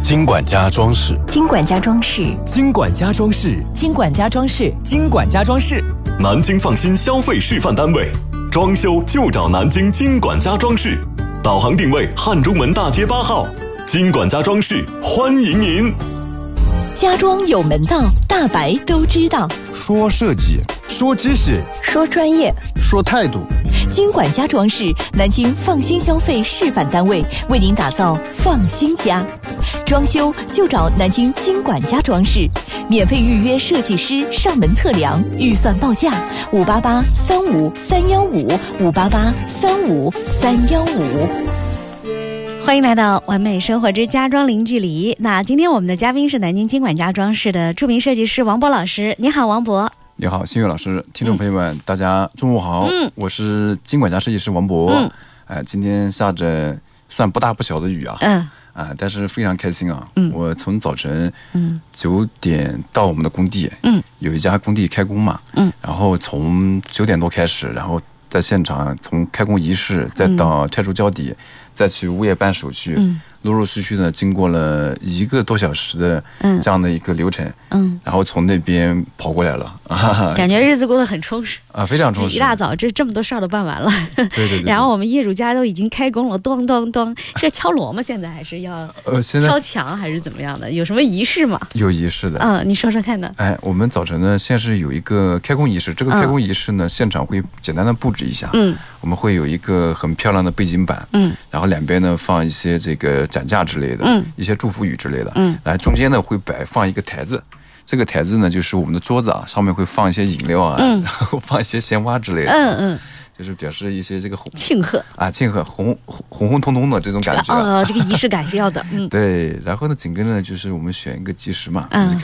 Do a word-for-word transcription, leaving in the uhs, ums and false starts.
金管家装饰， 金管家装饰， 金管家装饰， 金管家装饰， 金管家装饰， 南京放心消费示范单位，装修就找南京金管家装饰，导航定位汉中门大街八号，金管家装饰欢迎您。 家装有门道，大白都知道。 说设计， 说知识， 说专业， 说态度。 金管家装饰，南京放心消费示范单位，为您打造放心家。装修就找南京金管家装饰，免费预约设计师上门测量，预算报价五八八三五三幺五五八八三五三幺五。 欢迎来到完美生活之家装零距离。那今天我们的嘉宾是南京金管家装饰的著名设计师王博老师。你好，王博。 你好，新月老师，听众朋友们，嗯、大家中午好。 嗯， 我是金管家设计师王博。 嗯， 哎、呃，今天下着算不大不小的雨啊。 嗯。 啊、呃，但是非常开心啊。 嗯。 我从早晨嗯九点到我们的工地。 嗯。 有一家工地开工嘛。 嗯。 然后从九点多开始，然后在现场从开工仪式，再到拆除胶底。嗯，再去物业办手续，嗯，陆陆续续的经过了一个多小时的这样的一个流程，嗯，然后从那边跑过来了，啊、 感觉日子过得很充实啊，非常充实。 一大早这这么多事儿都办完了， 对对 对, 对。 然后我们业主家都已经开工了，咚咚咚，这敲锣吗？现在还是要呃，现在敲墙还是怎么样的？有什么仪式吗？ 有仪式的， 嗯，你说说看呢？ 哎，我们早晨呢，先是有一个开工仪式，这个开工仪式呢，嗯、现场会简单的布置一下，嗯，我们会有一个很漂亮的背景板，嗯，然后两边呢放一些这个展架之类的，嗯，一些祝福语之类的，嗯，然后中间呢会摆放一个台子，这个台子呢就是我们的桌子啊，上面会放一些饮料啊，嗯，然后放一些鲜花之类的， 嗯嗯， 就是表示一些这个庆贺啊，庆贺红红红彤彤的这种感觉， 呃，这个仪式感是要的，嗯， 对，然后呢，紧跟着呢就是我们选一个计时嘛，嗯，就开